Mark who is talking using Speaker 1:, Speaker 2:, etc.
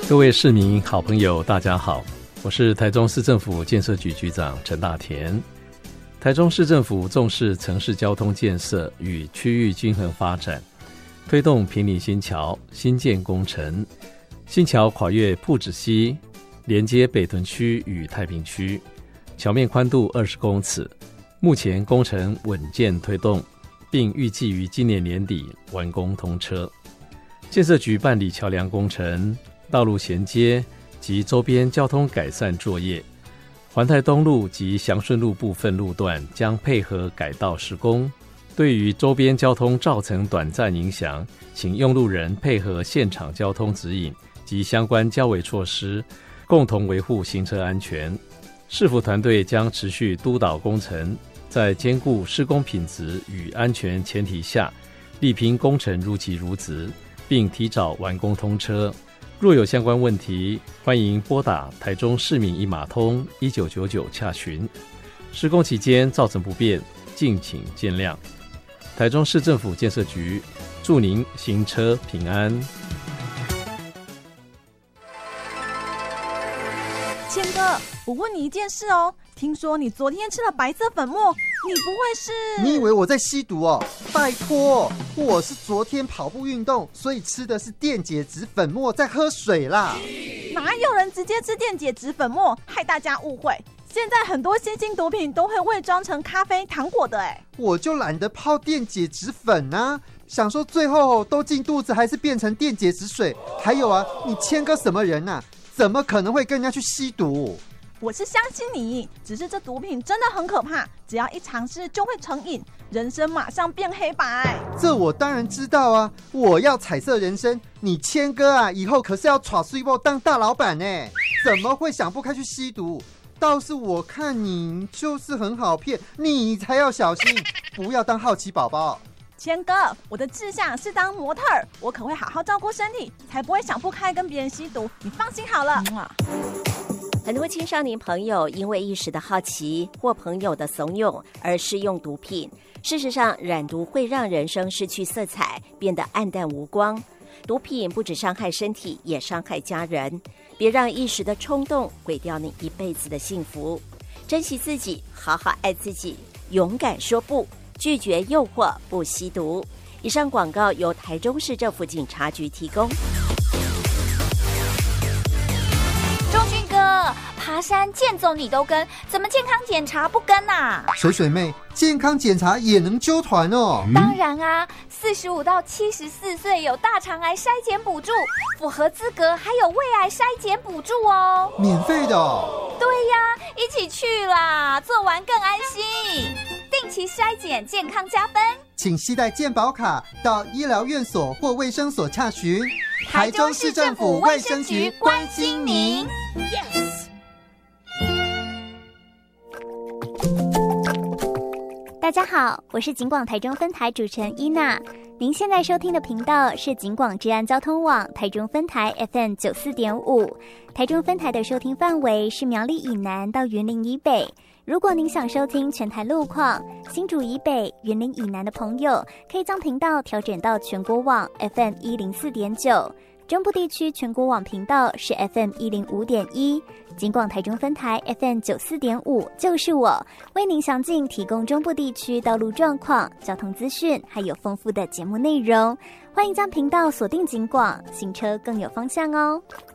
Speaker 1: 各位市民好朋友大家好，我是台中市政府建设局局长陈大田。台中市政府重视城市交通建设与区域均衡发展，推动坪林新桥新建工程。新桥跨越朴子溪，连接北屯区与太平区，桥面宽度20公尺，目前工程稳健推动，并预计于今年年底完工通车。建设局办理桥梁工程、道路衔接及周边交通改善作业。环泰东路及祥顺路部分路段将配合改道施工，对于周边交通造成短暂影响，请用路人配合现场交通指引及相关交维措施，共同维护行车安全。市府团队将持续督导工程，在兼顾施工品质与安全前提下，力拼工程如期如职，并提早完工通车。若有相关问题，欢迎拨打台中市民一码通1999洽询。施工期间造成不便，敬请见谅。台中市政府建设局祝您行车平安。
Speaker 2: 谦哥，我问你一件事哦，听说你昨天吃了白色粉末，你不会是……
Speaker 3: 你以为我在吸毒哦？拜托，我是昨天跑步运动，所以吃的是电解质粉末，在喝水啦。
Speaker 2: 哪有人直接吃电解质粉末，害大家误会？现在很多新兴毒品都会伪装成咖啡、糖果的哎。
Speaker 3: 我就懒得泡电解质粉啊，想说最后都进肚子，还是变成电解质水。还有啊，你谦哥什么人啊？怎么可能会跟人家去吸毒？
Speaker 2: 我是相信你，只是这毒品真的很可怕，只要一尝试就会成瘾，人生马上变黑白。
Speaker 3: 这我当然知道啊，我要彩色人生。你谦哥啊，以后可是要耍水波当大老板呢，怎么会想不开去吸毒？倒是我看你就是很好骗，你才要小心，不要当好奇宝宝。
Speaker 2: 谦哥，我的志向是当模特儿，我可会好好照顾身体，才不会想不开跟别人吸毒，你放心好了。
Speaker 4: 很多青少年朋友因为一时的好奇或朋友的怂恿而试用毒品，事实上染毒会让人生失去色彩，变得暗淡无光。毒品不只伤害身体，也伤害家人，别让一时的冲动毁掉你一辈子的幸福。珍惜自己，好好爱自己，勇敢说不，拒绝诱惑，不吸毒。以上广告由台中市政府警察局提供。
Speaker 5: 钟俊哥，爬山健走你都跟，怎么健康检查不跟啊？
Speaker 3: 水水妹，健康检查也能揪团哦？
Speaker 5: 当然啊，45到74岁有大肠癌筛检补助，符合资格还有胃癌筛检补助哦，
Speaker 3: 免费的哦。
Speaker 5: 对呀，一起去啦，做完更安心。定期筛检，健康加分。
Speaker 3: 请携带健保卡到医疗院所或卫生所洽询。
Speaker 5: 台中市政府卫生局关心您。
Speaker 6: 大家好，我是警广台中分台主持人伊娜。您现在收听的频道是警广治安交通网台中分台 FM 94.5。台中分台的收听范围是苗栗以南到云林以北。如果您想收听全台路况，新竹以北、云林以南的朋友，可以将频道调整到全国网 FM 104.9，中部地区全国网频道是 FM 105.1，警广台中分台 FM 94.5，就是我为您详尽提供中部地区道路状况、交通资讯，还有丰富的节目内容。欢迎将频道锁定警广，行车更有方向哦。